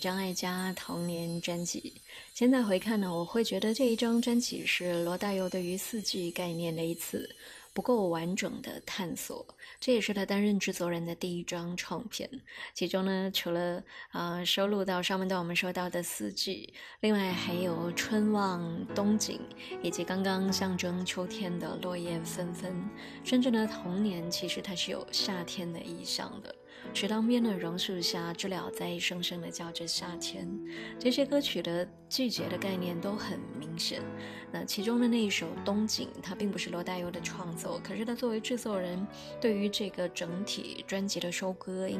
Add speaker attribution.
Speaker 1: 张艾嘉童年专辑，现在回看呢，我会觉得这一张专辑是罗大佑对于四季概念的一次不够完整的探索，这也是他担任制作人的第一张唱片。其中呢，除了收录到上面段我们说到的四季，另外还有春望、冬景，以及刚刚象征秋天的落叶纷纷，甚至呢，童年其实它是有夏天的意象的。池塘边的榕树下，知了在声声地叫着夏天。这些歌曲的季节的概念都很明显。那其中的那一首《冬景》，它并不是罗大佑的创作，可是他作为制作人，对于这个整体专辑的收割，